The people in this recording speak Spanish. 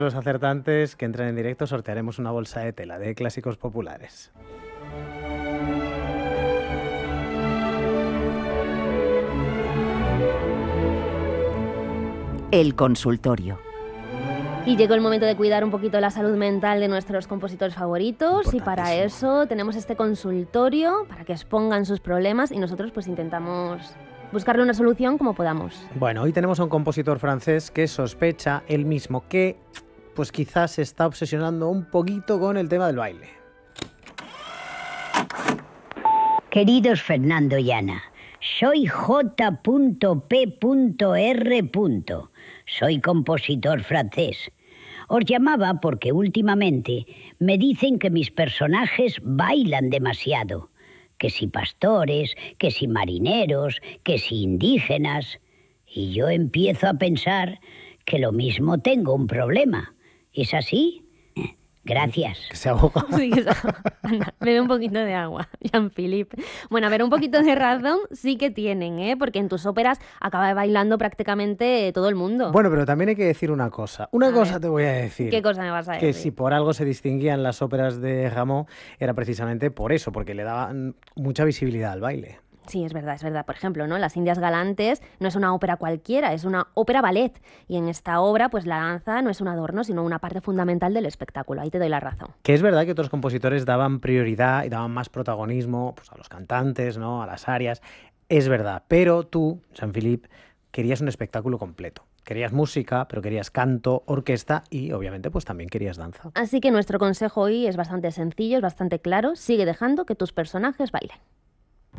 Los acertantes que entren en directo sortearemos una bolsa de tela de clásicos populares. El consultorio. Y llegó el momento de cuidar un poquito la salud mental de nuestros compositores favoritos, y para eso tenemos este consultorio para que expongan sus problemas y nosotros pues intentamos buscarle una solución como podamos. Bueno, hoy tenemos a un compositor francés que sospecha él mismo que pues quizás se está obsesionando un poquito con el tema del baile. Queridos Fernando y Ana, soy J.P.R. Soy compositor francés. Os llamaba porque últimamente me dicen que mis personajes bailan demasiado. Que si pastores, que si marineros, que si indígenas. Y yo empiezo a pensar que lo mismo tengo un problema. ¿Es así? Gracias. Que se ahoga. Sí, anda, bebe un poquito de agua, Jean-Philippe. Bueno, a ver, un poquito de razón sí que tienen, ¿eh? Porque en tus óperas acaba bailando prácticamente todo el mundo. Bueno, pero también hay que decir una cosa. Una cosa te voy a decir. ¿Qué cosa me vas a decir? Que si por algo se distinguían las óperas de Rameau, era precisamente por eso, porque le daban mucha visibilidad al baile. Sí, es verdad, es verdad. Por ejemplo, ¿no? Las Indias Galantes no es una ópera cualquiera, es una ópera ballet. Y en esta obra, pues la danza no es un adorno, sino una parte fundamental del espectáculo. Ahí te doy la razón. Que es verdad que otros compositores daban prioridad y daban más protagonismo pues, a los cantantes, ¿no? A las arias. Es verdad, pero tú, Jean-Philippe, querías un espectáculo completo. Querías música, pero querías canto, orquesta y, obviamente, pues también querías danza. Así que nuestro consejo hoy es bastante sencillo, es bastante claro. Sigue dejando que tus personajes bailen.